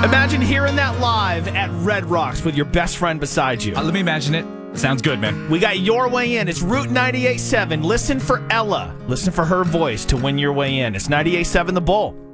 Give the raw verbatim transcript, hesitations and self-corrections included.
Imagine hearing that live at Red Rocks with your best friend beside you. Uh, let me imagine it. Sounds good, man. We got your way in. It's Route ninety-eight point seven. Listen for Ella. Listen for her voice to win your way in. It's ninety-eight point seven The Bull.